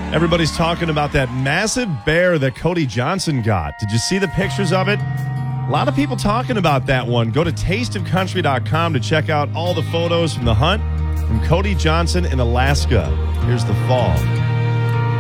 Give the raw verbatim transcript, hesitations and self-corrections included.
Everybody's talking about that massive bear that Cody Johnson got. Did you see the pictures of it? A lot of people talking about that one. Go to taste of country dot com to check out all the photos from the hunt from Cody Johnson in Alaska. Here's the fall.